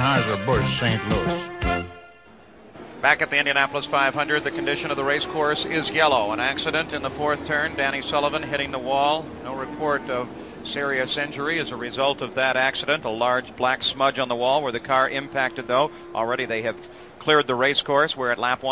Anheuser-Busch, St. Louis. Back at the Indianapolis 500, the condition of the race course is yellow. An accident in the fourth turn. Danny Sullivan hitting the wall. No report of serious injury as a result of that accident. A large black smudge on the wall where the car impacted, though. Already they have cleared the race course. We're at lap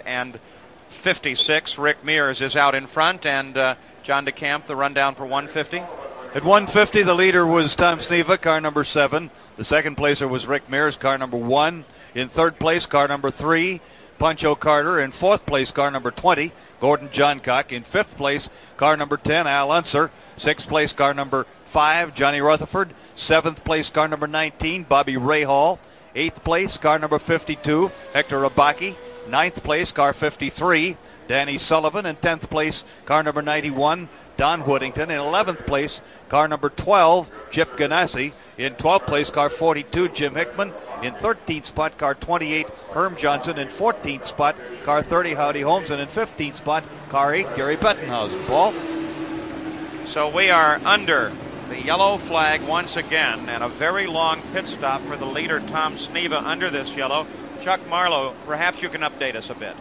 156. Rick Mears is out in front, and John DeCamp, the rundown for 150. At 150, the leader was Tom Sneva, car number 7. The second placer was Rick Mears, car number 1. In third place, car number 3, Pancho Carter. In fourth place, car number 20, Gordon Johncock. In fifth place, car number 10, Al Unser. Sixth place, car number 5, Johnny Rutherford. Seventh place, car number 19, Bobby Rahal. Eighth place, car number 52, Hector Abaki. Ninth place, car 53, Danny Sullivan. In 10th place, car number 91, Don Woodington. In 11th place, car number 12, Chip Ganassi. In 12th place, car 42, Jim Hickman. In 13th spot, car 28, Herm Johnson. In 14th spot, car 30, Howdy Holmes. And in 15th spot, car 8, Gary Bettenhausen. Paul? So we are under the yellow flag once again, and a very long pit stop for the leader, Tom Sneva, under this yellow. Chuck Marlowe, perhaps you can update us a bit.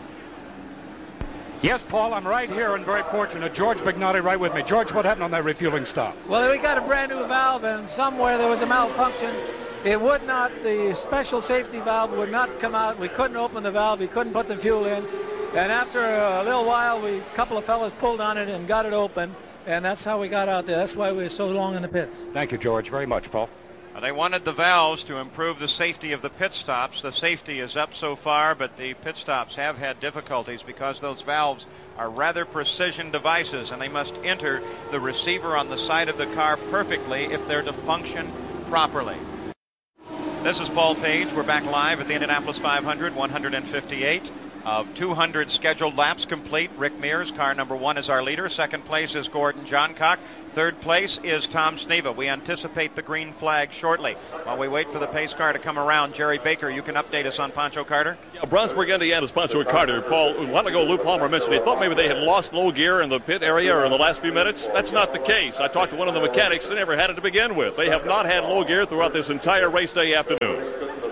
Yes, Paul, I'm right here and very fortunate. George Bignotti right with me. George, what happened on that refueling stop? Well, we got a brand new valve, and somewhere there was a malfunction. It would not, the special safety valve would not come out. We couldn't open the valve. We couldn't put the fuel in. And after a little while, a couple of fellas pulled on it and got it open. And that's how we got out there. That's why we were so long in the pits. Thank you, George, very much, Paul. They wanted the valves to improve the safety of the pit stops. The safety is up so far, but the pit stops have had difficulties because those valves are rather precision devices, and they must enter the receiver on the side of the car perfectly if they're to function properly. This is Paul Page. We're back live at the Indianapolis 500, 158 of 200 scheduled laps complete. Rick Mears, car number 1, is our leader. Second place is Gordon Johncock. Third place is Tom Sneva. We anticipate the green flag shortly. While we wait for the pace car to come around, Jerry Baker, you can update us on Pancho Carter. Yeah, Brownsburg, Indiana's Pancho Carter. Paul, a while ago, Lou Palmer mentioned he thought maybe they had lost low gear in the pit area or in the last few minutes. That's not the case. I talked to one of the mechanics. They never had it to begin with. They have not had low gear throughout this entire race day afternoon.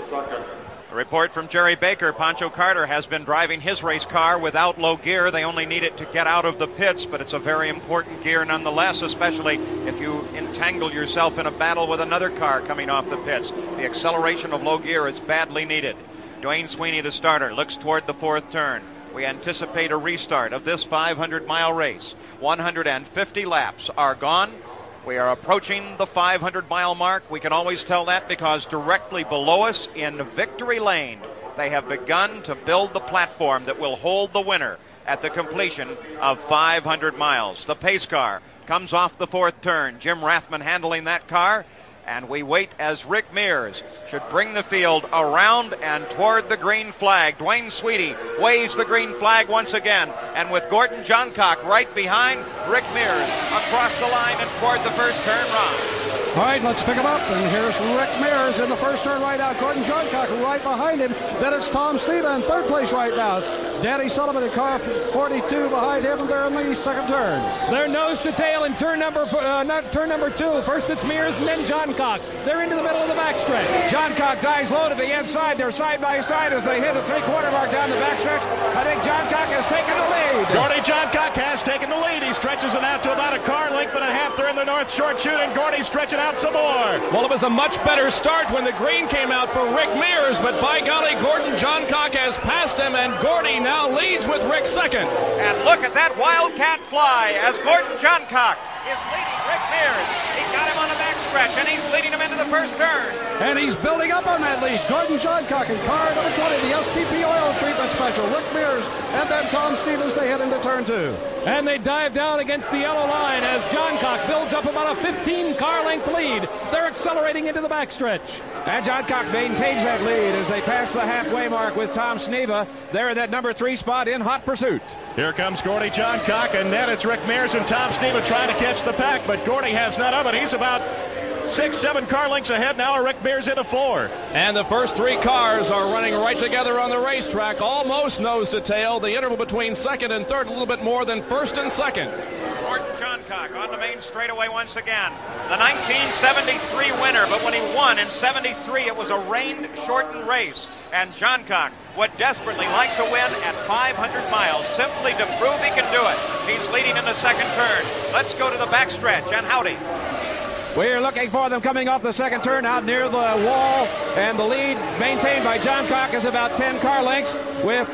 A report from Jerry Baker. Pancho Carter has been driving his race car without low gear. They only need it to get out of the pits, but it's a very important gear nonetheless, especially if you entangle yourself in a battle with another car coming off the pits. The acceleration of low gear is badly needed. Dwayne Sweeney, the starter, looks toward the fourth turn. We anticipate a restart of this 500-mile race. 150 laps are gone. We are approaching the 500-mile mark. We can always tell that because directly below us in Victory Lane, they have begun to build the platform that will hold the winner at the completion of 500 miles. The pace car comes off the fourth turn. Jim Rathman handling that car. And we wait as Rick Mears should bring the field around and toward the green flag. Dwayne Sweeney waves the green flag once again. And with Gordon Johncock right behind, Rick Mears across the line and toward the first turn, Ron. All right, let's pick him up. And here's Rick Mears in the first turn right out. Gordon Johncock right behind him. Then it's Tom Sneva in third place right now. Danny Sullivan in car 42 behind him. They're in the second turn. They're nose to tail in turn number 2. First it's Mears and then Johncock. They're into the middle of the backstretch. Johncock dives low to the inside. They're side by side as they hit the three-quarter mark down the backstretch. I think Johncock has taken the lead. Gordy Johncock has taken the lead. He stretches it out to about a car length and a half. They're in the North Short Chute, and Gordy's stretching out some more. Well, it was a much better start when the green came out for Rick Mears, but by golly, Gordon Johncock has passed him, and Gordy now leads with Rick second. And look at that Wildcat fly as Gordon Johncock is leading Rick Mears. He got him on the backstretch, and he's leading him into the first turn. And he's building up on that lead. Gordon Johncock in car number 20, the STP oil treatment special. Rick Mears and then Tom Stevens, they head into turn 2. And they dive down against the yellow line as Johncock builds up about a 15-car length lead. They're accelerating into the backstretch. And Johncock maintains that lead as they pass the halfway mark with Tom Sneva. They're in that number 3 spot in hot pursuit. Here comes Gordy Johncock, and then it's Rick Mears and Tom Sneva trying to catch the pack, but Gordy has none of it. He's about 6-7 car lengths ahead now. Rick Mears into 4. And the first 3 cars are running right together on the racetrack, almost nose to tail. The interval between second and third a little bit more than first and second. Gordon Johncock Cock on the main straightaway once again. The 1973 winner, but when he won in 73, it was a rain-shortened race. And John Cock would desperately like to win at 500 miles, simply to prove he can do it. He's leading in the second turn. Let's go to the backstretch, and howdy. We're looking for them coming off the second turn out near the wall, and the lead maintained by John Cock is about 10 car lengths, with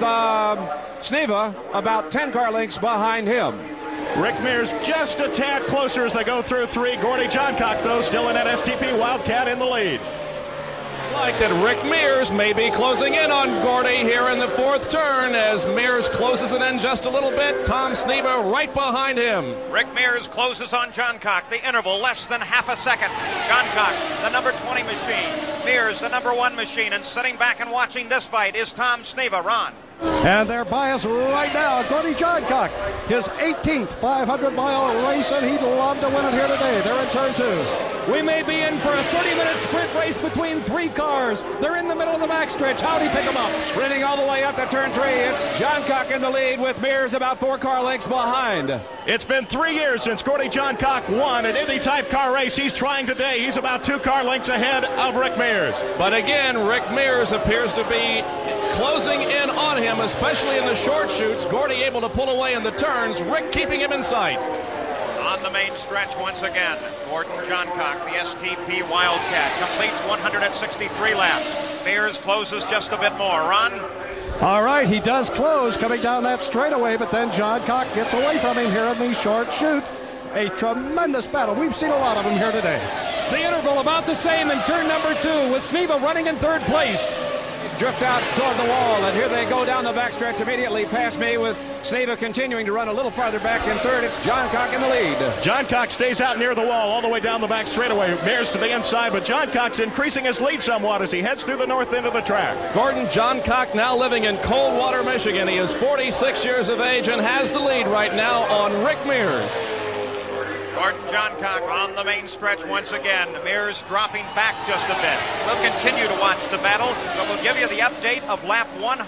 Sneva about 10 car lengths behind him. Rick Mears just a tad closer as they go through three. Gordie Johncock, though, still in that STP Wildcat in the lead. It's like that Rick Mears may be closing in on Gordie here in the fourth turn as Mears closes it in just a little bit. Tom Sneva right behind him. Rick Mears closes on John Cock. The interval less than half a second. John Cock, the number 20 machine. Mears, the number 1 machine. And sitting back and watching this fight is Tom Sneva. Ron. And they're by us right now. Gordie Johncock, his 18th 500-mile race, and he'd love to win it here today. They're in turn 2. We may be in for a 30-minute sprint race between 3 cars. They're in the middle of the backstretch. Howdy, pick them up. Sprinting all the way up to turn 3. It's John Cock in the lead with Mears about 4 car lengths behind. It's been 3 years since Gordie Johncock won an Indy-type car race. He's trying today. He's about 2 car lengths ahead of Rick Mears. But again, Rick Mears appears to be closing in on him, especially in the short shoots. Gordie able to pull away in the turns. Rick keeping him in sight. On the main stretch once again, Gordon Johncock, the STP Wildcat, completes 163 laps. Mears closes just a bit more. Ron? All right, he does close coming down that straightaway, but then Johncock gets away from him here in the short shoot. A tremendous battle. We've seen a lot of them here today. The interval about the same in turn number 2 with Sneva running in third place. Drift out toward the wall, and here they go down the backstretch immediately past me with Sneva continuing to run a little farther back in third. It's John Cock in the lead. Johncock stays out near the wall all the way down the back straightaway. Mears to the inside, but Johncock's increasing his lead somewhat as he heads through the north end of the track. Gordon Johncock now living in Coldwater, Michigan. He is 46 years of age and has the lead right now on Rick Mears. Gordon Johncock on the main stretch once again. Mears dropping back just a bit. We'll continue to watch the battle, but we'll give you the update of lap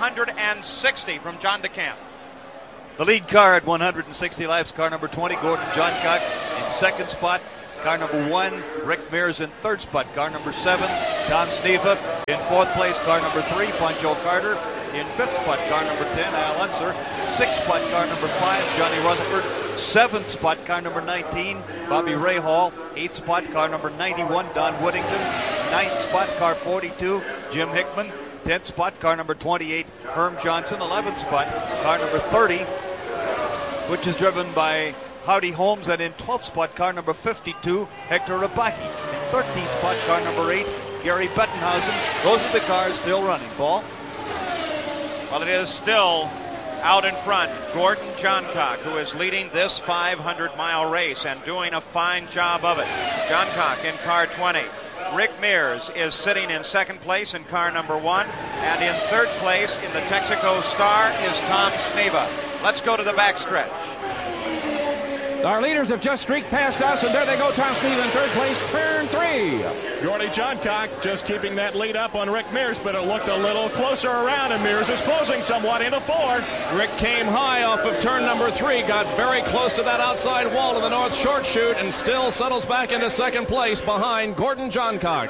160 from John DeCamp. The lead car at 160 laps, car number 20, Gordon Johncock in second spot. Car number 1, Rick Mears in third spot. Car number 7, Tom Sneva in fourth place. Car number 3, Pancho Carter in fifth spot. Car number 10, Al Unser. Sixth spot, car number 5, Johnny Rutherford. Seventh spot, car number 19, Bobby Rahal. Eighth spot, car number 91, Don Woodington. Ninth spot, car 42, Jim Hickman. 10th spot, car number 28, Herm Johnson. 11th spot, car number 30, which is driven by Howdy Holmes. And in 12th spot, car number 52, Hector Rabaki. In 13th spot, car number 8, Gary Bettenhausen. Those are the cars still running. Paul? Well, it is still out in front, Gordon Johncock, who is leading this 500-mile race and doing a fine job of it. Johncock in car 20. Rick Mears is sitting in second place in car number 1. And in third place in the Texaco Star is Tom Sneva. Let's go to the backstretch. Our leaders have just streaked past us, and there they go. Tom Sneva in third place, turn 3. Gordie Johncock just keeping that lead up on Rick Mears, but it looked a little closer around, and Mears is closing somewhat into 4. Rick came high off of turn number 3, got very close to that outside wall of the north short chute, and still settles back into second place behind Gordon Johncock.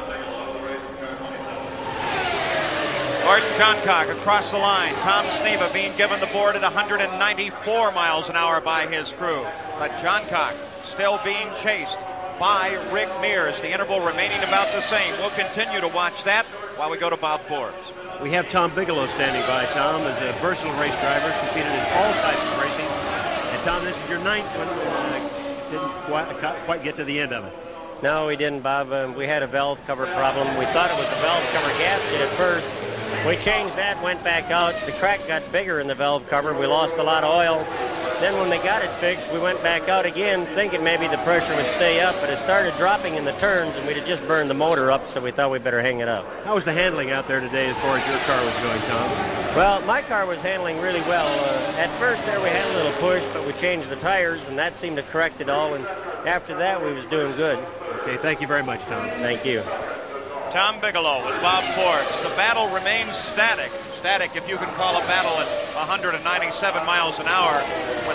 Gordon Johncock across the line. Tom Sneva being given the board at 194 miles an hour by his crew. But Johncock still being chased by Rick Mears. The interval remaining about the same. We'll continue to watch that while we go to Bob Forbes. We have Tom Bigelow standing by. Tom is a versatile race driver, competed in all types of racing. And Tom, this is your 9th one. Didn't quite get to the end of it. No, we didn't, Bob. We had a valve cover problem. We thought it was the valve cover gasket at first. We changed that, went back out. The crack got bigger in the valve cover. We lost a lot of oil. Then when they got it fixed, we went back out again, thinking maybe the pressure would stay up, but it started dropping in the turns, and we'd have just burned the motor up, so we thought we'd better hang it up. How was the handling out there today as far as your car was going, Tom? Well, my car was handling really well. At first there we had a little push, but we changed the tires, and that seemed to correct it all, and after that we was doing good. Okay, thank you very much, Tom. Thank you. Tom Bigelow with Bob Forbes. The battle remains static. Static, if you can call a battle at 197 miles an hour with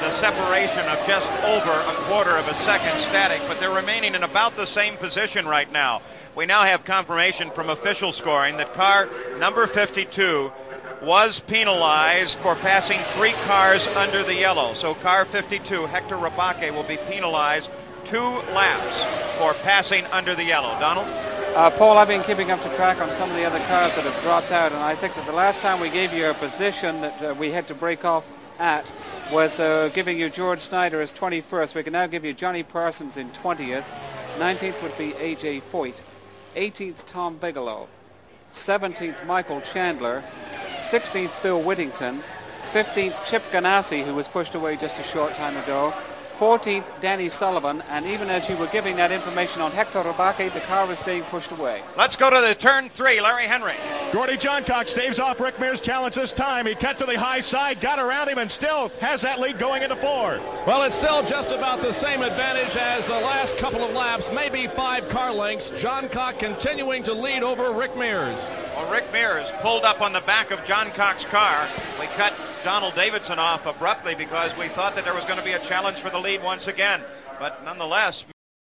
with a separation of just over a quarter of a second static, but they're remaining in about the same position right now. We now have confirmation from official scoring that car number 52 was penalized for passing 3 cars under the yellow. So car 52, Hector Rabake, will be penalized 2 laps for passing under the yellow. Donald? Paul, I've been keeping up to track on some of the other cars that have dropped out, and I think that the last time we gave you a position that we had to break off at was giving you George Snyder as 21st. We can now give you Johnny Parsons in 20th. 19th would be A.J. Foyt. 18th, Tom Bigelow. 17th, Michael Chandler. 16th, Bill Whittington. 15th, Chip Ganassi, who was pushed away just a short time ago. 14th, Danny Sullivan, and even as you were giving that information on Hector Rabake, the car was being pushed away. Let's go to the turn 3, Larry Henry. Gordy Johncock staves off Rick Mears' challenge this time. He cut to the high side, got around him, and still has that lead going into 4. Well, it's still just about the same advantage as the last couple of laps, maybe 5 car lengths. Johncock continuing to lead over Rick Mears. Well, Rick Mears pulled up on the back of Johncock's car. We cut Donald Davidson off abruptly because we thought that there was going to be a challenge for the lead once again. But nonetheless,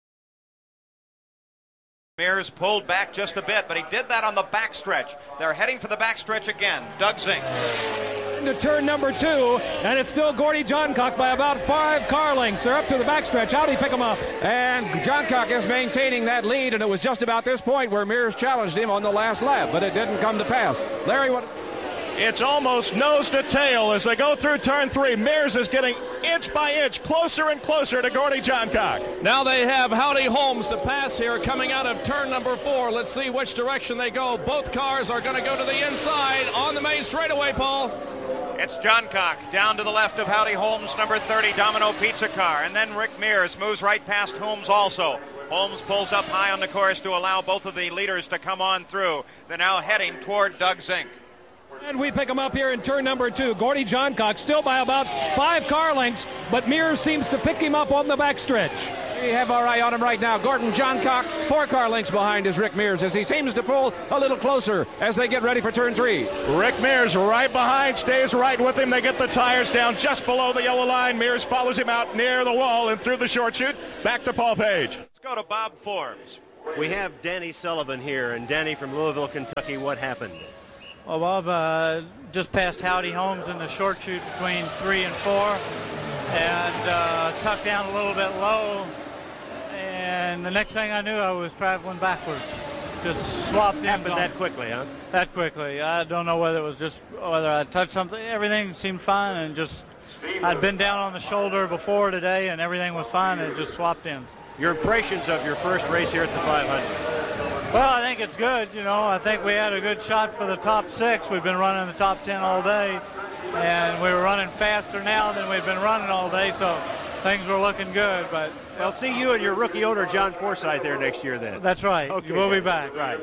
Mears pulled back just a bit, but he did that on the backstretch. They're heading for the backstretch again. Doug Zink. To turn number 2, and it's still Gordy Johncock by about 5 car lengths. They're up to the backstretch. How'd he pick him up? And Johncock is maintaining that lead, and it was just about this point where Mears challenged him on the last lap, but it didn't come to pass. Larry, what? It's almost nose to tail as they go through turn 3. Mears is getting inch by inch closer and closer to Gordy Johncock. Now they have Howdy Holmes to pass here coming out of turn number 4. Let's see which direction they go. Both cars are going to go to the inside on the main straightaway, Paul. It's Johncock down to the left of Howdy Holmes, number 30, Domino Pizza car. And then Rick Mears moves right past Holmes also. Holmes pulls up high on the course to allow both of the leaders to come on through. They're now heading toward Doug Zink. And we pick him up here in turn number 2. Gordy Johncock still by about 5 car lengths, but Mears seems to pick him up on the backstretch. We have our eye on him right now. Gordon Johncock, 4 car lengths behind is Rick Mears as he seems to pull a little closer as they get ready for turn 3. Rick Mears right behind, stays right with him. They get the tires down just below the yellow line. Mears follows him out near the wall and through the short chute. Back to Paul Page. Let's go to Bob Forbes. We have Danny Sullivan here, and Danny from Louisville, Kentucky. What happened? Well, Bob, just passed Howdy Holmes in the short chute between 3 and 4, and tucked down a little bit low, and the next thing I knew, I was traveling backwards. Just swapped in. Happened that quickly, huh? That quickly. I don't know whether it was just whether I touched something. Everything seemed fine, and just I'd been down on the shoulder before today, and everything was fine, and it just swapped in. Your impressions of your first race here at the 500? Well, I think it's good. You know, I think we had a good shot for the top 6. We've been running the top 10 all day, and we were running faster now than we've been running all day, so things were looking good. But I'll see you and your rookie owner, John Forsythe, there next year then. That's right. Okay. We'll be back. Right.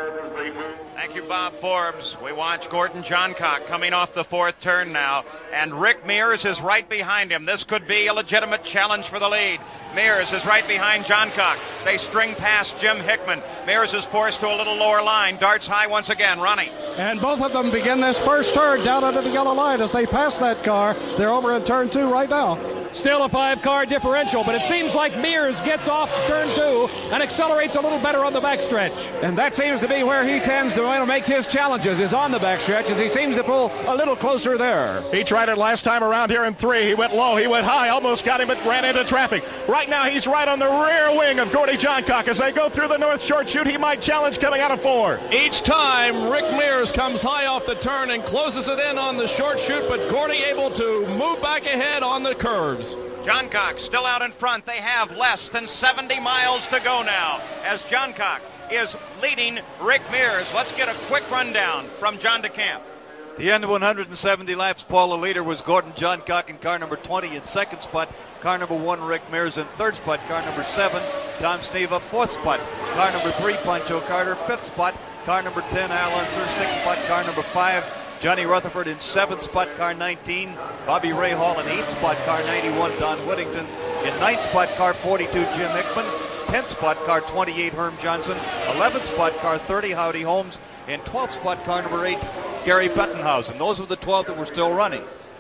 Thank you, Bob Forbes. We watch Gordon Johncock coming off the 4th turn now, and Rick Mears is right behind him. This could be a legitimate challenge for the lead. Mears is right behind Johncock. They string past Jim Hickman. Mears is forced to a little lower line. Darts high once again. Ronnie. And both of them begin this first turn down under the yellow line as they pass that car. They're over in turn 2 right now. Still a 5-car differential, but it seems like Mears gets off turn 2 and accelerates a little better on the backstretch. And that seems to be where he tends to make his challenges, is on the backstretch, as he seems to pull a little closer there. He tried it last time around here in 3. He went low, he went high, almost got him, but ran into traffic. Right now he's right on the rear wing of Gordy Johncock. As they go through the north short chute, he might challenge coming out of 4. Each time, Rick Mears comes high off the turn and closes it in on the short chute, but Gordy able to move back ahead on the curves. Johncock still out in front. They have less than 70 miles to go now as Johncock is leading Rick Mears. Let's get a quick rundown from John DeCamp. The end of 170 laps, Paul, the leader was Gordon Johncock in car number 20 in 2nd spot. Car number 1, Rick Mears in 3rd spot. Car number 7, Tom Sneva, 4th spot. Car number 3, Pancho Carter, 5th spot. Car number 10, Al Unser, 6th spot. Car number 5, Johnny Rutherford in 7th spot, car 19. Bobby Ray Hall in 8th spot, car 91. Don Whittington in 9th spot, car 42. Jim Hickman. 10th spot, car 28. Herm Johnson. 11th spot, car 30. Howdy Holmes. In 12th spot, car number 8. Gary Bettenhausen. Those were the 12 that were still running.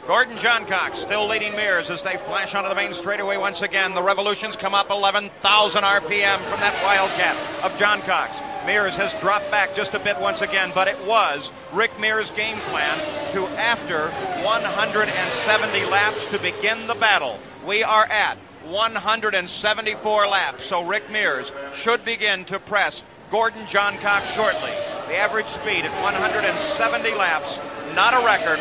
Gordon Johncock still leading Mears as they flash onto the main straightaway once again. The Revolutions come up 11,000 RPM from that wildcat of Johncock's. Mears has dropped back just a bit once again, but it was Rick Mears' game plan to, after 170 laps, to begin the battle. We are at 174 laps, so Rick Mears should begin to press Gordon Johncock shortly. The average speed at 170 laps, not a record,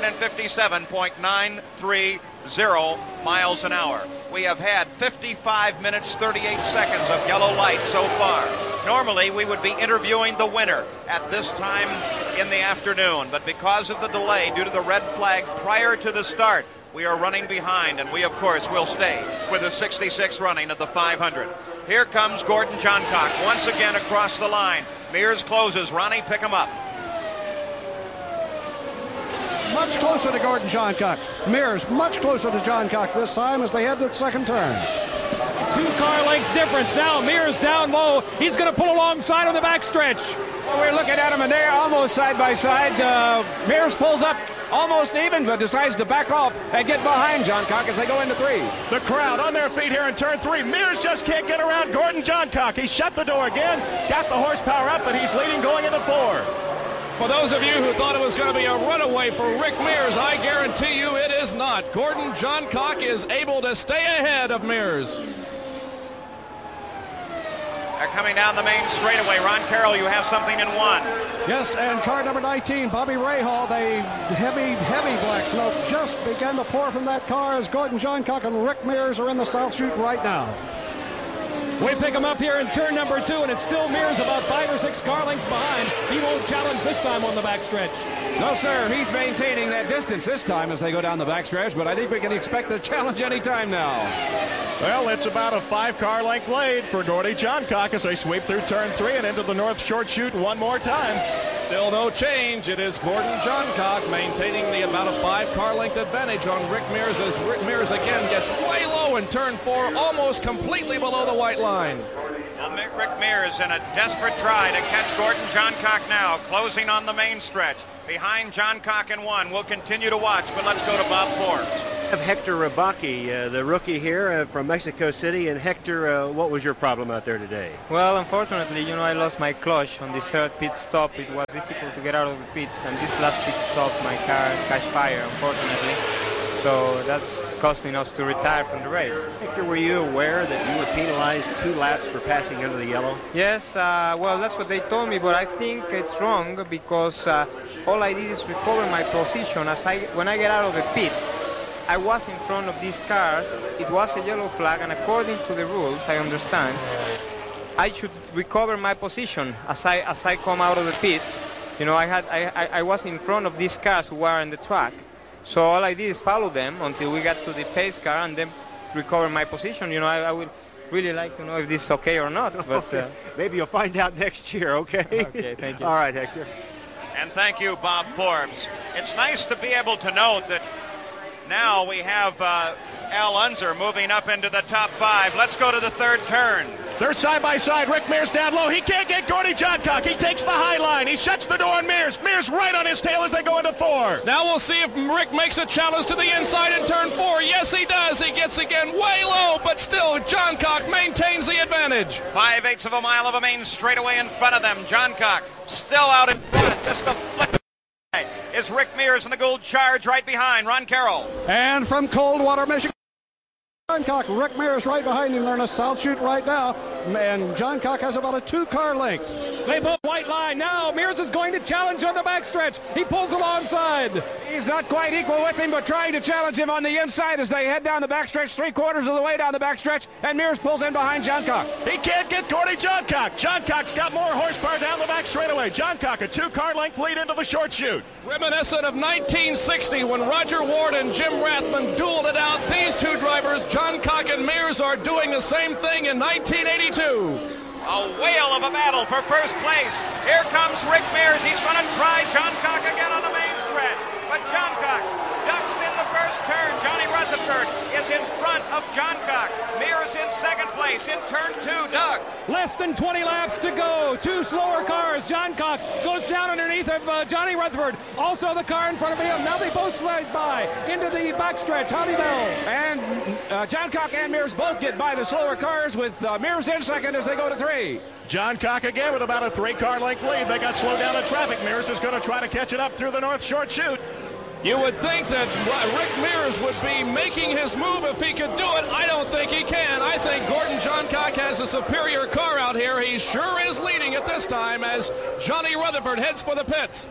157.930 miles an hour. We have had 55 minutes, 38 seconds of yellow light so far. Normally, we would be interviewing the winner at this time in the afternoon, but because of the delay due to the red flag prior to the start, we are running behind, and we, of course, will stay with the 66 running of the 500. Here comes Gordon Johncock once again across the line. Mears closes. Ronnie, pick him up. Much closer to Gordon Johncock. Mears much closer to Johncock this time as they head to the second turn. 2-car length difference. Now Mears down low. He's going to pull alongside on the backstretch. Well, we're looking at them, and they're almost side by side. Mears pulls up almost even, but decides to back off and get behind Johncock as they go into 3. The crowd on their feet here in turn 3. Mears just can't get around Gordon Johncock. He shut the door again, got the horsepower up, and he's leading going into 4. For those of you who thought it was going to be a runaway for Rick Mears, I guarantee you it is not. Gordon Johncock is able to stay ahead of Mears. They're coming down the main straightaway. Ron Carroll, you have something in 1. Yes, and car number 19, Bobby Rahal, the heavy black smoke just began to pour from that car as Gordon Johncock and Rick Mears are in the South Chute right now. We pick him up here in turn number 2, and it's still Mears about 5 or 6 car lengths behind. He won't challenge this time on the backstretch. No, sir. He's maintaining that distance this time as they go down the backstretch, but I think we can expect a challenge any time now. Well, it's about a 5-car length lead for Gordie Johncock as they sweep through turn 3 and into the North Short Chute one more time. Still no change. It is Gordon Johncock maintaining the about a 5-car length advantage on Rick Mears as Rick Mears again gets way low in turn 4, almost completely below the white line. Now Rick Mears in a desperate try to catch Gordon Johncock now, closing on the main stretch. Behind Johncock in 1. We'll continue to watch, but let's go to Bob Forbes. Of Hector Rabaki, the rookie here from Mexico City. And Hector, what was your problem out there today? Well, unfortunately, I lost my clutch on the third pit stop. It was difficult to get out of the pits, and this last pit stop, my car catch fire, unfortunately. So that's costing us to retire from the race. Hector, were you aware that you were penalized 2 laps for passing under the yellow? Yes, well, that's what they told me, but I think it's wrong because all I did is recover my position. When I get out of the pits, I was in front of these cars. It was a yellow flag, and according to the rules, I understand, I should recover my position as I come out of the pits. I was in front of these cars who were on the track. So all I did is follow them until we got to the pace car and then recover my position. I would really like to know if this is okay or not. But maybe you'll find out next year, okay? Okay, thank you. All right, Hector. And thank you, Bob Forbes. It's nice to be able to note that now we have Al Unser moving up into the top 5. Let's go to the third turn. They're side by side. Rick Mears down low. He can't get Gordie Johncock. He takes the high line. He shuts the door on Mears. Mears right on his tail as they go into 4. Now we'll see if Rick makes a challenge to the inside in turn 4. Yes, he does. He gets again way low, but still Johncock maintains the advantage. 5/8 of a mile of a main straightaway in front of them. Johncock still out in front. Just a flick is Rick Mears in the gold charge right behind. Ron Carroll. And from Coldwater, Michigan, Johncock, Rick Mears right behind him. They're in a South Chute right now, and Johncock has about a 2-car length. They both white line. Now Mears is going to challenge on the backstretch. He pulls alongside. He's not quite equal with him, but trying to challenge him on the inside as they head down the backstretch, 3/4 of the way down the backstretch, and Mears pulls in behind Johncock. He can't get Gordie Johncock. Johncock's got more horsepower down the back straightaway. Johncock, a 2-car length lead into the Short Chute. Reminiscent of 1960 when Roger Ward and Jim Rathman dueled it out. These two drivers, Johncock and Mears, are doing the same thing in 1982. A whale of a battle for first place. Here comes Rick Mears. He's going to try Johncock again on the main stretch. But Johncock ducks in the first first turn, Johnny Rutherford is in front of Johncock. Mears in second place in turn 2. Doug. Less than 20 laps to go. 2 slower cars. Johncock goes down underneath of Johnny Rutherford. Also the car in front of him. Now they both slide by into the backstretch. Howdy Bell. And Johncock and Mears both get by the slower cars with Mears in second as they go to 3. Johncock again with about a 3-car length lead. They got slowed down in traffic. Mears is going to try to catch it up through the North Short Chute. You would think that Rick Mears would be making his move if he could do it. I don't think he can. I think Gordon Johncock has a superior car out here. He sure is leading at this time as Johnny Rutherford heads for the pits.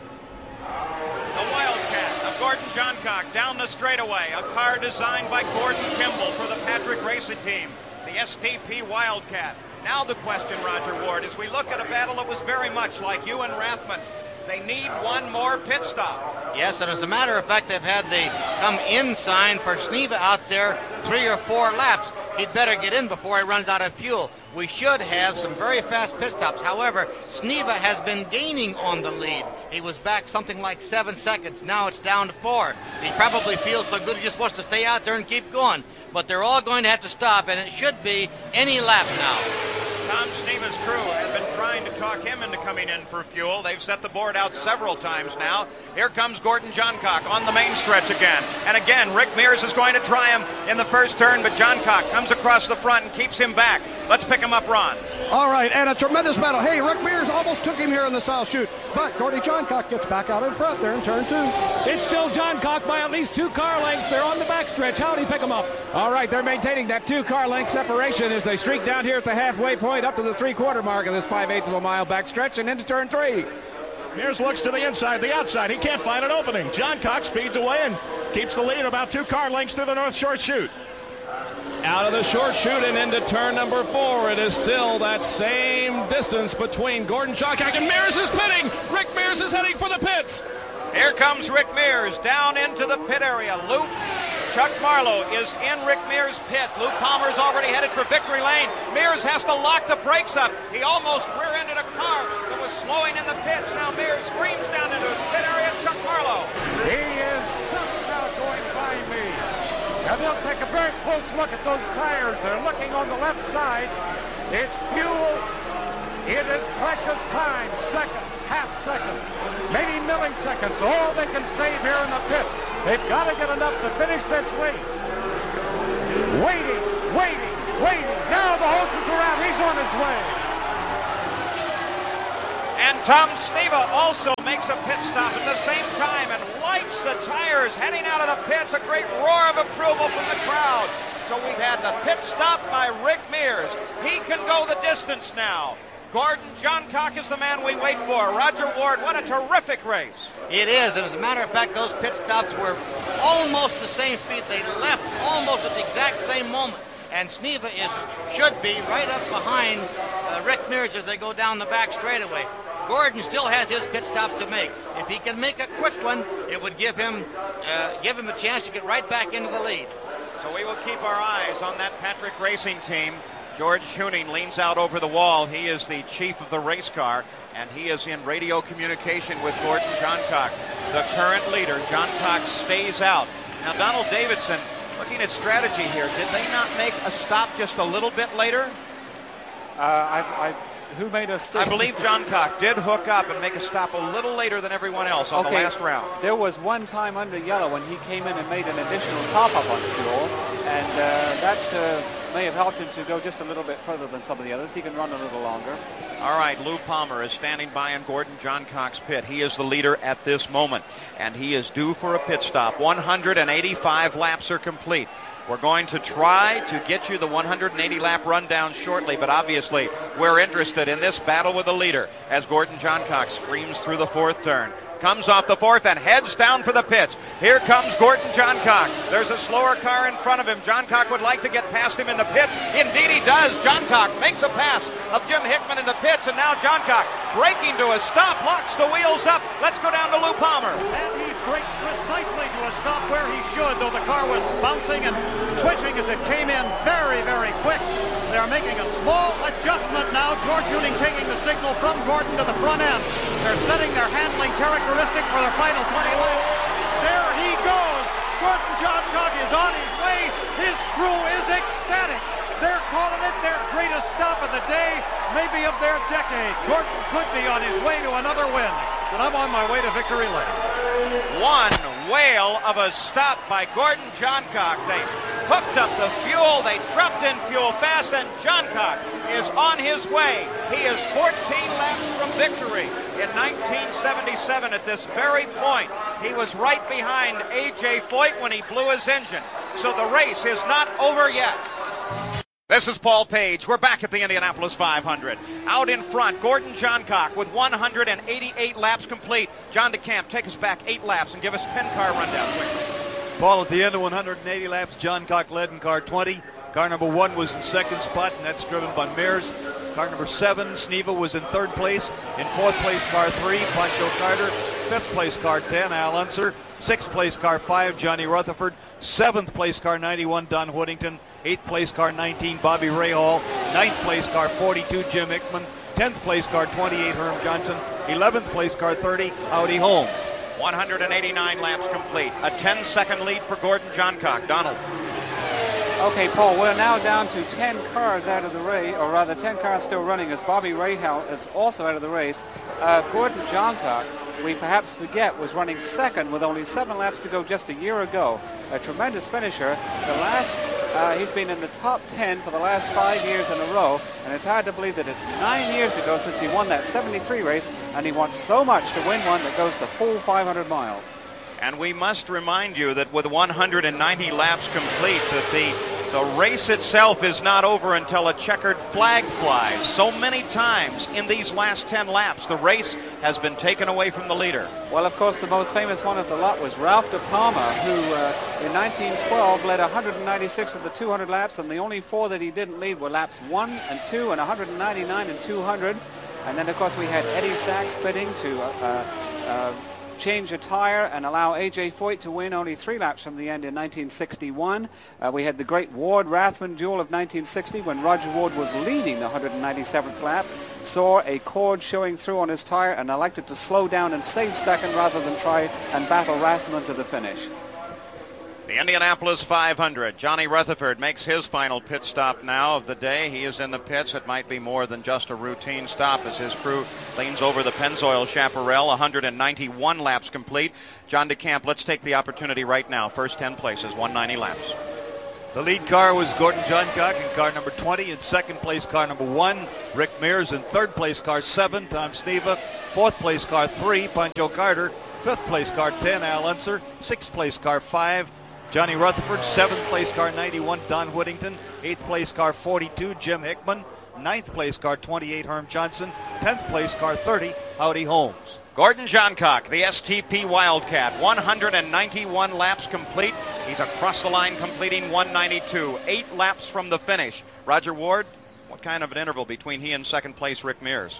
The Wildcat of Gordon Johncock down the straightaway. A car designed by Gordon Kimball for the Patrick Racing Team, the STP Wildcat. Now the question, Roger Ward, as we look at a battle that was very much like you and Rathman, they need one more pit stop. Yes, and as a matter of fact, they've had the come in sign for Sneva out there 3 or 4 laps. He'd better get in before he runs out of fuel. We should have some very fast pit stops. However, Sneva has been gaining on the lead. He was back something like 7 seconds. Now it's down to 4. He probably feels so good he just wants to stay out there and keep going. But they're all going to have to stop, and it should be any lap now. Tom Sneva's crew has been trying to talk him into coming in for fuel. They've set the board out several times now. Here comes Gordon Johncock on the main stretch again. And again, Rick Mears is going to try him in the first turn, but Johncock comes across the front and keeps him back. Let's pick him up, Ron. All right, and a tremendous battle. Hey, Rick Mears almost took him here in the South Chute, but Gordie Johncock gets back out in front there in turn 2. It's still Johncock by at least 2 car lengths. They're on the backstretch. Howdy, pick them up. All right, they're maintaining that 2 car length separation as they streak down here at the halfway point up to the 3/4 mark of this 5/8 of a mile backstretch and into turn 3. Mears looks to the inside, the outside. He can't find an opening. Johncock speeds away and keeps the lead about 2 car lengths through the North Short Chute. Out of the short chute and into turn number 4. It is still that same distance between Gordon Johncock and Mears is pitting. Rick Mears is heading for the pits. Here comes Rick Mears down into the pit area. Chuck Marlowe is in Rick Mears' pit. Lou Palmer's already headed for victory lane. Mears has to lock the brakes up. He almost rear-ended a car that was slowing in the pits. Now Mears screams down into his pit area. Chuck Marlowe. He is just now going by me. Now they'll take a very close look at those tires. They're looking on the left side. It's fuel. It is precious time. Seconds, half seconds, maybe milliseconds. All they can save here in the pit. They've got to get enough to finish this race. Waiting. Now the horses are out. He's on his way. And Tom Sneva also makes a pit stop at the same time and lights the tires heading out of the pits. A great roar of approval from the crowd. So we've had the pit stop by Rick Mears. He can go the distance now. Gordon Johncock is the man we wait for. Roger Ward, what a terrific race. It is, and as a matter of fact, those pit stops were almost the same speed. They left almost at the exact same moment. And Sneva should be right up behind Rick Mears as they go down the back straightaway. Gordon still has his pit stop to make. If he can make a quick one, it would give him a chance to get right back into the lead. So we will keep our eyes on that Patrick Racing Team. George Huning leans out over the wall. He is the chief of the race car, and he is in radio communication with Gordon Johncock. The current leader, Johncock, stays out. Now, Donald Davidson, looking at strategy here, did they not make a stop just a little bit later? Who made a stop? I believe Johncock did hook up and make a stop a little later than everyone else on the last round. There was one time under yellow when he came in and made an additional top-up on fuel, and that may have helped him to go just a little bit further than some of the others. He can run a little longer. All right, Lou Palmer is standing by in Gordon Johncock's pit. He is the leader at this moment, and he is due for a pit stop. 185 laps are complete. We're going to try to get you the 180-lap rundown shortly, but obviously we're interested in this battle with the leader as Gordon Johncock screams through the 4th turn. Comes off the 4th and heads down for the pits. Here comes Gordon Johncock. There's a slower car in front of him. Johncock would like to get past him in the pits. Indeed he does. Johncock makes a pass of Jim Hickman in the pits, and now Johncock braking to a stop, locks the wheels up. Let's go down to Lou Palmer. And he brakes precisely to a stop where he should, though the car was bouncing and twitching as it came in very, very quick. They're making a small adjustment now. George Huning taking the signal from Gordon to the front end. They're setting their handling characteristic for their final 20 laps. There he goes. Gordon Johncock is on his way. His crew is ecstatic. They're calling it their greatest stop of the day, maybe of their decade. Gordon could be on his way to another win, and I'm on my way to victory lane. One whale of a stop by Gordon Johncock. They hooked up the fuel, they dropped in fuel fast, and Johncock is on his way. He is 14 laps from victory. In 1977, at this very point, he was right behind A.J. Foyt when he blew his engine. So the race is not over yet. This is Paul Page. We're back at the Indianapolis 500. Out in front, Gordon Johncock with 188 laps complete. John DeCamp, take us back 8 laps and give us 10-car rundown quickly. Paul, at the end of 180 laps, Johncock led in car 20. Car number 1 was in second spot, and that's driven by Mears. Car number 7, Sneva, was in third place. In fourth place, car 3, Pancho Carter. Fifth place, car 10, Al Unser. Sixth place, car 5, Johnny Rutherford. Seventh place, car 91, Don Whittington. 8th place, car 19, Bobby Rahal. 9th place, car 42, Jim Hickman. 10th place, car 28, Herm Johnson. 11th place, car 30, Howdy Holmes. 189 laps complete. A 10-second lead for Gordon Johncock. Donald. Okay, Paul, we're now down to 10 cars out of the race, or rather 10 cars still running, as Bobby Rahal is also out of the race. Gordon Johncock, we perhaps forget, was running second with only 7 laps to go just a year ago. A tremendous finisher. He's been in the top 10 for the last 5 years in a row, and it's hard to believe that it's 9 years ago since he won that 73 race, and he wants so much to win one that goes the full 500 miles. And we must remind you that with 190 laps complete, that the race itself is not over until a checkered flag flies. So many times in these last 10 laps, the race has been taken away from the leader. Well, of course, the most famous one of the lot was Ralph De Palma, who in 1912 led 196 of the 200 laps, and the only 4 that he didn't lead were laps 1 and 2 and 199 and 200. And then, of course, we had Eddie Sachs pitting to change a tire and allow A.J. Foyt to win only 3 laps from the end in 1961. We had the great Ward-Rathman duel of 1960 when Roger Ward was leading the 197th lap, saw a cord showing through on his tire and elected to slow down and save second rather than try and battle Rathman to the finish. The Indianapolis 500. Johnny Rutherford makes his final pit stop now of the day. He is in the pits. It might be more than just a routine stop as his crew leans over the Pennzoil Chaparral. 191 laps complete. John DeCamp, let's take the opportunity right now. First 10 places, 190 laps. The lead car was Gordon Johncock in car number 20. In second place, car number 1, Rick Mears. In third place, car 7, Tom Sneva. Fourth place, car 3, Pancho Carter. Fifth place, car 10, Al Unser. Sixth place, car 5, Johnny Rutherford. 7th place, car 91, Don Whittington. 8th place, car 42, Jim Hickman. 9th place, car 28, Herm Johnson. 10th place, car 30, Howdy Holmes. Gordon Johncock, the STP Wildcat, 191 laps complete. He's across the line completing 192, 8 laps from the finish. Roger Ward, what kind of an interval between he and second place Rick Mears?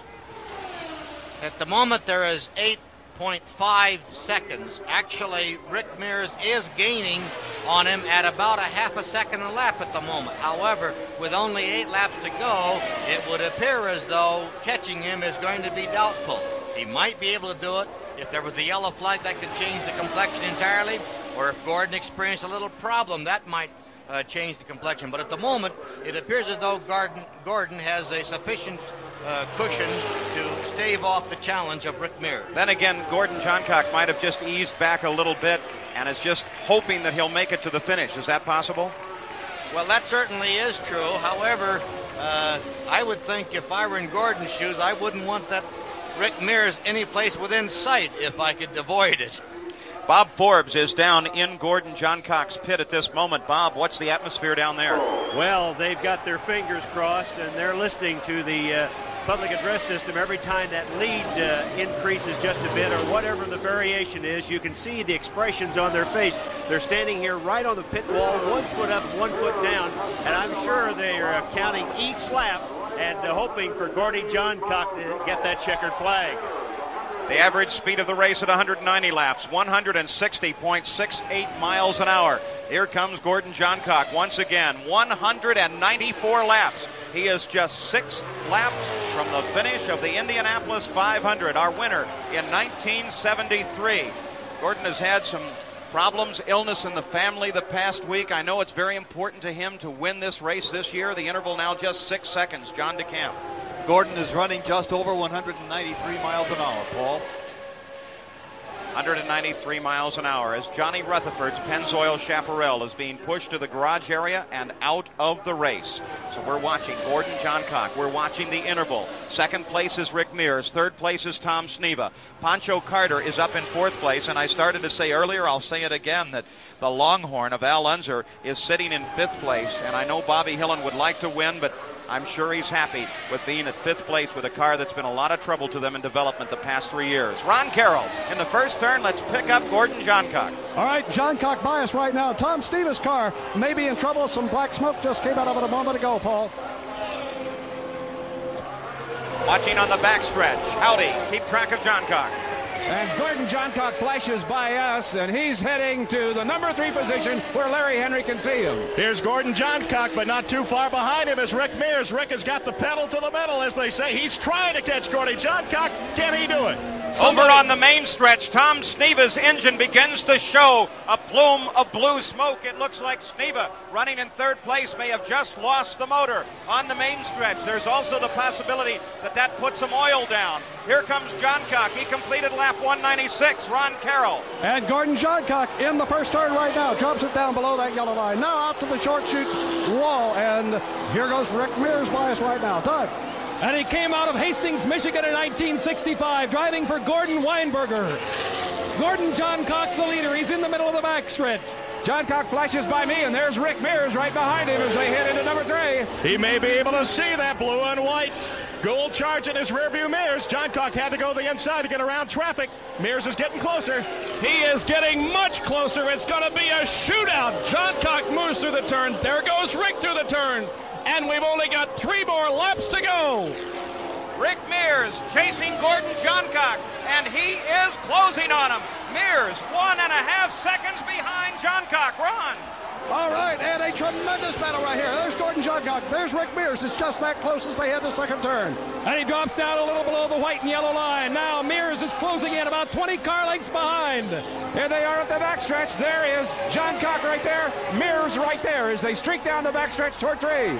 At the moment, there is 8.5 seconds. Actually, Rick Mears is gaining on him at about a half a second a lap at the moment. However, with only 8 laps to go, it would appear as though catching him is going to be doubtful. He might be able to do it if there was a yellow flag that could change the complexion entirely, or if Gordon experienced a little problem, that might change the complexion. But at the moment, it appears as though Gordon has a sufficient cushion to stave off the challenge of Rick Mears. Then again, Gordon Johncock might have just eased back a little bit and is just hoping that he'll make it to the finish. Is that possible? Well, that certainly is true. However, I would think if I were in Gordon's shoes, I wouldn't want that Rick Mears any place within sight if I could avoid it. Bob Forbes is down in Gordon Johncock's pit at this moment. Bob, what's the atmosphere down there? Well, they've got their fingers crossed, and they're listening to the public address system every time that lead increases just a bit or whatever the variation is. You can see the expressions on their face. They're standing here right on the pit wall, 1 foot up, 1 foot down, and I'm sure they are counting each lap and hoping for Gordie Johncock to get that checkered flag. The average speed of the race at 190 laps, 160.68 miles an hour. Here comes Gordon Johncock once again, 194 laps. He is just 6 laps from the finish of the Indianapolis 500, our winner in 1973. Gordon has had some Problems, illness in the family the past week. I know it's very important to him to win this race this year. The interval now just 6 seconds. John DeCamp. Gordon is running just over 193 miles an hour, Paul. 193 miles an hour as Johnny Rutherford's Pennzoil Chaparral is being pushed to the garage area and out of the race. So we're watching Gordon Johncock. We're watching the interval. Second place is Rick Mears. Third place is Tom Sneva. Pancho Carter is up in fourth place, and I started to say earlier, I'll say it again, that the Longhorn of Al Unser is sitting in fifth place, and I know Bobby Hillen would like to win, but I'm sure he's happy with being at fifth place with a car that's been a lot of trouble to them in development the past 3 years. Ron Carroll in the first turn. Let's pick up Gordon Johncock. All right, Johncock by us right now. Tom Sneva's car may be in trouble. Some black smoke just came out of it a moment ago, Paul. Watching on the backstretch. Howdy. Keep track of Johncock. And Gordon Johncock flashes by us, and he's heading to the number 3 position where Larry Henry can see him. Here's Gordon Johncock, but not too far behind him is Rick Mears. Rick has got the pedal to the metal, as they say. He's trying to catch Gordon Johncock. Can he do it? Over on the main stretch, Tom Sneva's engine begins to show a plume of blue smoke. It looks like Sneva, running in third place, may have just lost the motor on the main stretch. There's also the possibility that that puts some oil down. Here comes Johncock. He completed lap 196. Ron Carroll. And Gordon Johncock in the first turn right now. Drops it down below that yellow line. Now out to the short chute wall. And here goes Rick Mears by us right now. Doug. And he came out of Hastings, Michigan in 1965, driving for Gordon Weinberger. Gordon Johncock, the leader. He's in the middle of the backstretch. Johncock flashes by me, and there's Rick Mears right behind him as they head into number 3. He may be able to see that blue and white gold charge in his rearview mirrors. Johncock had to go the inside to get around traffic. Mears is getting closer. He is getting much closer. It's going to be a shootout. Johncock moves through the turn. There goes Rick through the turn. And we've only got 3 more laps to go. Rick Mears chasing Gordon Johncock, and he is closing on him. Mears 1.5 seconds behind Johncock. Ron. All right, and a tremendous battle right here. There's Gordon Johncock. There's Rick Mears. It's just that close as they had the second turn. And he drops down a little below the white and yellow line. Now Mears is closing in about 20 car lengths behind. Here they are at the backstretch. There is Johncock right there. Mears right there as they streak down the backstretch toward 3.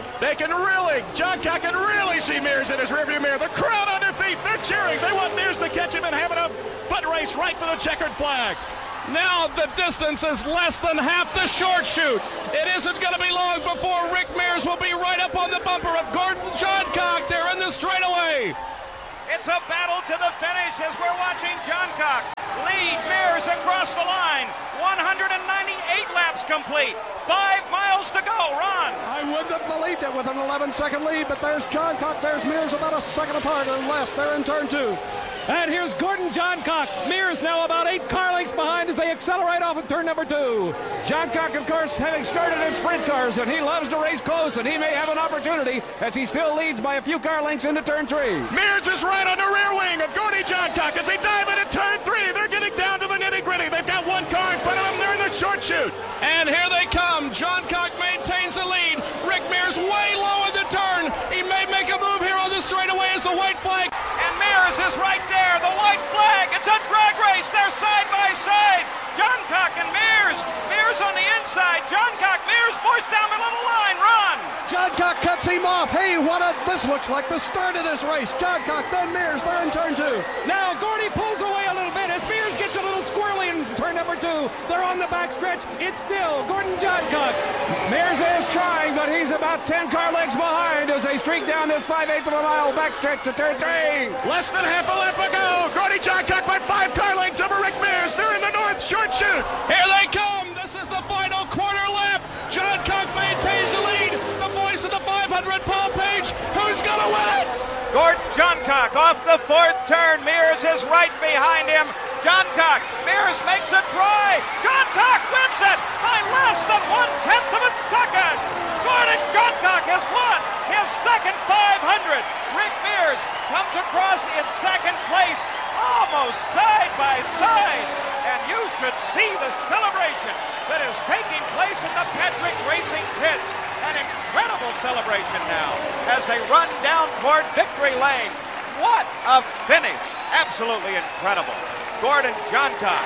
Johncock can really see Mears in his rearview mirror. The crowd on their feet. They're cheering. They want Mears to catch him and have a foot race right to the checkered flag. Now the distance is less than half the short chute. It isn't going to be long before Rick Mears will be right up on the bumper of Gordon Johncock there in the straightaway. It's a battle to the finish as we're watching Johncock lead Mears across the line. 198 laps complete. 5 miles to go. Ron. I wouldn't have believed it with an 11-second lead, but there's Johncock. There's Mears about a second apart or less. They're in turn 2. And here's Gordon Johncock. Mears now about 8 car lengths behind as they accelerate off at turn number 2. Johncock, of course, having started in sprint cars, and he loves to race close, and he may have an opportunity as he still leads by a few car lengths into turn 3. Mears is right on the rear wing of Gordon Johncock as they dive into turn 3. They're getting down to the nitty-gritty. They've got 1 car in front of them. They're in the short chute. And here they come. Johncock maintains the lead. Rick Mears way low in the turn. He may make a move here on the straightaway as the white flag. And Mears is right there. The white flag. It's a drag race. They're side by side. Johncock and Mears. Mears on the inside. Johncock, Mears forced down the little line. Run. Johncock cuts him off. Hey, this looks like the start of this race. Johncock, then Mears. They're in turn 2. Now Gordy pulls away a little bit as Mears gets a little squirrely in turn number 2. They're on the backstretch. It's still Gordon Johncock. Mears is trying, but he's about 10 car lengths behind as they streak down this 5/8 of a mile backstretch to turn 3. Less than half a lap ago. Gordon Johncock by 5 car lengths over Rick Mears. They're in the north short chute. Here they come. This is the final quarter lap. Johncock maintains the lead. The voice of the 500, Paul Page. Who's going to win? Gordon Johncock off the 4th turn. Mears is right behind him. Johncock. Mears makes a try. Johncock wins it by less than 1/10 of a second. Gordon Johncock has won his second 500. Rick Mears comes across in second place, almost side by side. And you should see the celebration that is taking place in the Patrick Racing pits. An incredible celebration now as they run down toward victory lane. What a finish. Absolutely incredible. Gordon Johncock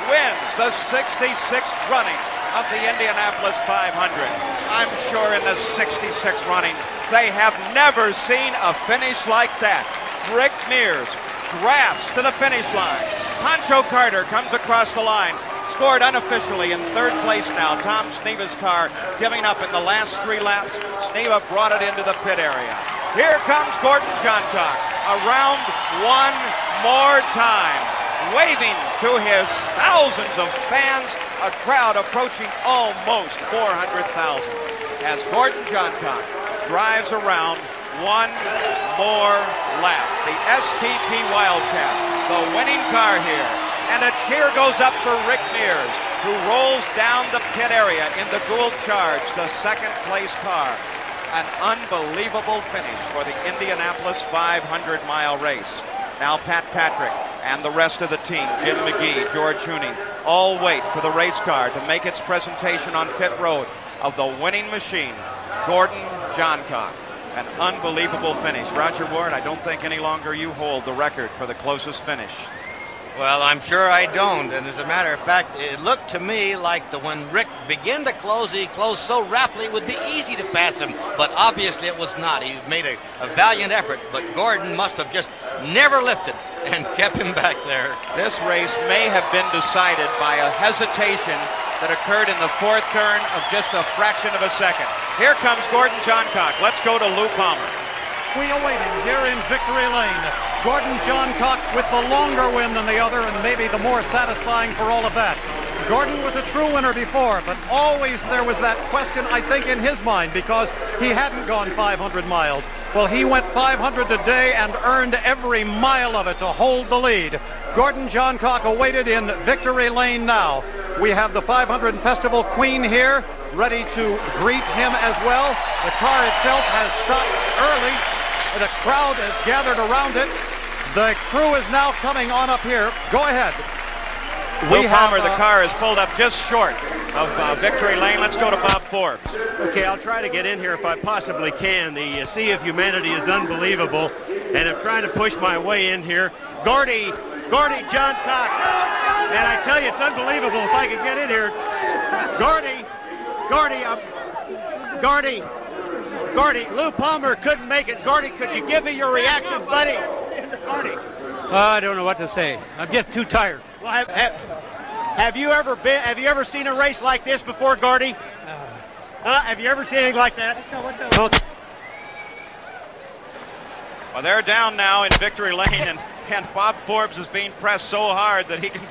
wins the 66th running of the Indianapolis 500. I'm sure in the 66th running, they have never seen a finish like that. Rick Mears drafts to the finish line. Pancho Carter comes across the line. Scored unofficially in third place now. Tom Sneva's car giving up in the last 3 laps. Sneva brought it into the pit area. Here comes Gordon Johncock around one more time, waving to his thousands of fans, a crowd approaching almost 400,000 as Gordon Johncock drives around one more lap. The STP Wildcat, the winning car here. And a cheer goes up for Rick Mears, who rolls down the pit area in the Gould Charge, the second place car. An unbelievable finish for the Indianapolis 500-mile race. Now Pat Patrick and the rest of the team, Jim McGee, George Huning, all wait for the race car to make its presentation on pit road of the winning machine, Gordon Johncock. An unbelievable finish. Roger Ward, I don't think any longer you hold the record for the closest finish. Well, I'm sure I don't. And as a matter of fact, it looked to me like when Rick began to close, he closed so rapidly it would be easy to pass him. But obviously it was not. He made a valiant effort. But Gordon must have just never lifted and kept him back there. This race may have been decided by a hesitation that occurred in the fourth turn of just a fraction of a second. Here comes Gordon Johncock. Let's go to Lou Palmer. We await him here in Victory Lane. Gordon Johncock with the longer win than the other, and maybe the more satisfying for all of that. Gordon was a true winner before, but always there was that question, I think, in his mind, because he hadn't gone 500 miles. Well, he went 500 today and earned every mile of it to hold the lead. Gordon Johncock awaited in Victory Lane now. We have the 500 Festival Queen here, ready to greet him as well. The car itself has stopped early. The crowd has gathered around it. The crew is now coming on up here. Go ahead. Will Palmer, the car is pulled up just short of Victory Lane. Let's go to Bob Forbes. Okay, I'll try to get in here if I possibly can. The Sea of Humanity is unbelievable, and I'm trying to push my way in here. Gordy Johncock. And I tell you, it's unbelievable if I could get in here. Gordy, Lou Palmer couldn't make it. Gordy, could you give me your reactions, buddy? Gordy. I don't know what to say. I'm just too tired. Well, have you ever seen a race like this before, Gordy? Have you ever seen anything like that? Okay. Well, they're down now in Victory Lane, and Bob Forbes is being pressed so hard that he can